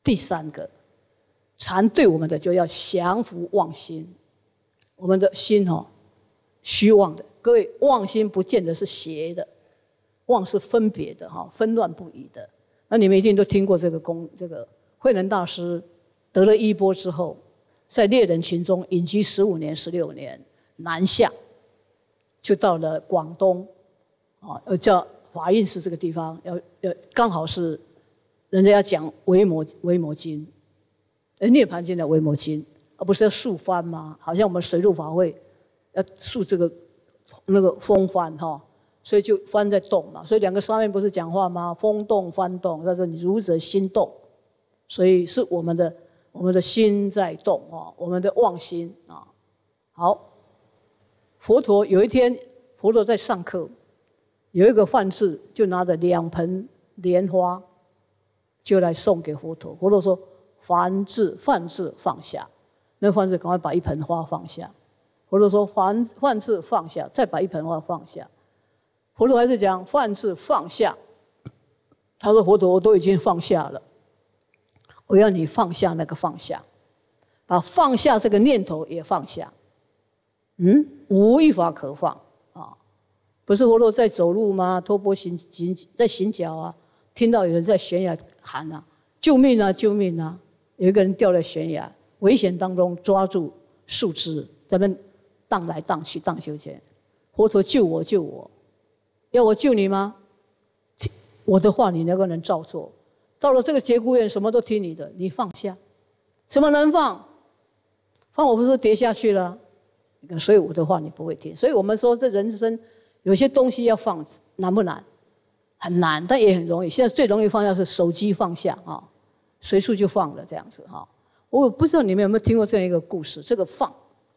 第三个，禅对我们的就要降伏妄心。我们的心虚妄的，各位妄心不见得是邪的，妄是分别的纷乱不已的。那你们一定都听过这个慧能大师得了衣钵之后，在猎人群中隐居15年16年，南下就到了广东叫华阴寺这个地方，要刚好是人家要讲维摩经，涅槃经的维摩经，而不是要述幡吗？好像我们水陆法会要述这个那个风幡所以就幡在动嘛，所以两个上面不是讲话吗？风动幡动，他说你儒者心动，所以是我们的心在动我们的妄心好，佛陀有一天，佛陀在上课，有一个梵志就拿着2盆莲花，就来送给佛陀。佛陀说：“梵志放下。”那梵志赶快把1盆花放下。佛陀说：“梵志放下，再把1盆花放下。”佛陀还是讲梵志放下。他说：“佛陀，我都已经放下了，我要你放下那个放下，把放下这个念头也放下。”无一法可放不是佛陀在走路吗？托钵在行脚听到有人在悬崖喊救命啊救命啊！有一个人掉在悬崖，危险当中抓住树枝，在那边荡来荡去荡秋千。佛陀救我救我，要我救你吗？我的话你能不能照做？到了这个节骨眼，什么都听你的，你放下。什么能放？放我不是跌下去了？所以我的话你不会听。所以我们说这人生有些东西要放，难不难？很难，但也很容易。现在最容易放下是手机放下随处就放了这样子我不知道你们有没有听过这样一个故事。这个放，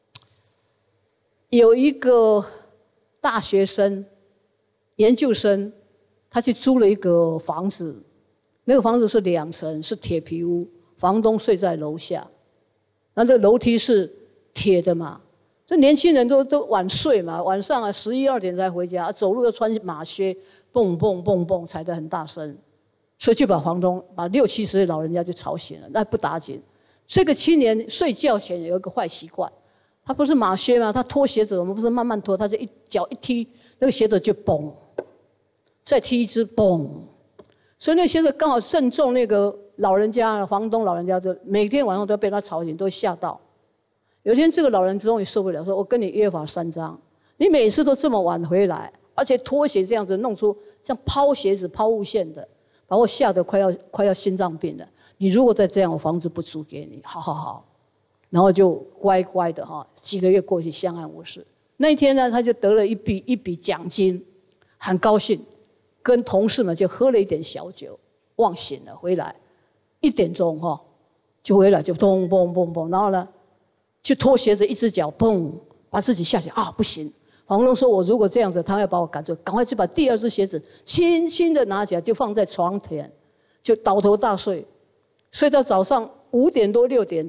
有一个大学生、研究生，他去租了一个房子，那个房子是2层，是铁皮屋，房东睡在楼下，那这楼梯是铁的嘛。这年轻人都晚睡嘛，晚上11、2点才回家，走路要穿马靴，蹦蹦蹦蹦踩得很大声，所以就把房东把60、70岁老人家就吵醒了。那不打紧，这个青年睡觉前有一个坏习惯，他不是马靴吗？他脱鞋子，我们不是慢慢脱，他就一脚一踢，那个鞋子就嘣，再踢一只嘣，所以那个鞋子刚好正中那个老人家，房东老人家就每天晚上都被他吵醒，都吓到。有一天，这个老人终于受不了，说：“我跟你约法3章，你每次都这么晚回来，而且拖鞋这样子弄出像抛鞋子、抛物线的，把我吓得快要心脏病了。你如果再这样，我房子不租给你。好好好。”然后就乖乖的几个月过去相安无事。那一天呢，他就得了一笔奖金，很高兴，跟同事们就喝了一点小酒，忘醒了回来，1点钟就回来就咚嘣嘣嘣，然后呢。去脱鞋子，一只脚砰，把自己吓醒不行！房东说：“我如果这样子，他要把我赶走，赶快去把第2只鞋子轻轻的拿起来，就放在床前，就倒头大睡，睡到早上5点多6点。